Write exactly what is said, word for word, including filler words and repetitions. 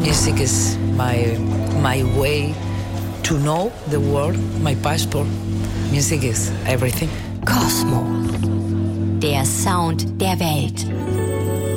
Music is my, my way to know the world, my passport. Music is everything. Kosmo. Der Sound der Welt.